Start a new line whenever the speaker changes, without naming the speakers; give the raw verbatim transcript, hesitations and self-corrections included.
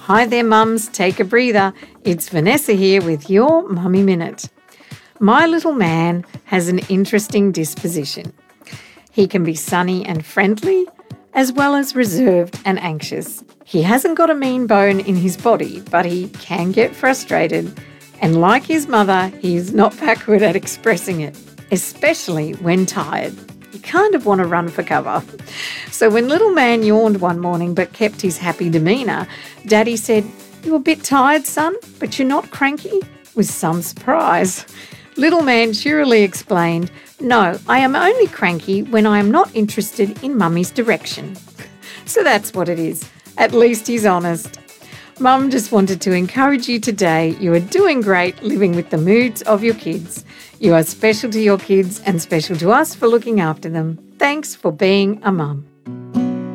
Hi there, mums. Take a breather. It's Vanessa here with your Mummy Minute. My little man has an interesting disposition. He can be sunny and friendly, as well as reserved and anxious. He hasn't got a mean bone in his body, but he can get frustrated. And like his mother, he is not backward at expressing it, especially when tired. You kind of want to run for cover. So when little man yawned one morning but kept his happy demeanour, Daddy said, "You a bit tired, son, but you're not cranky?" with some surprise. Little man cheerily explained, "No, I am only cranky when I am not interested in Mummy's direction." So that's what it is. At least he's honest. Mum just wanted to encourage you today. You are doing great living with the moods of your kids. You are special to your kids and special to us for looking after them. Thanks for being a mum.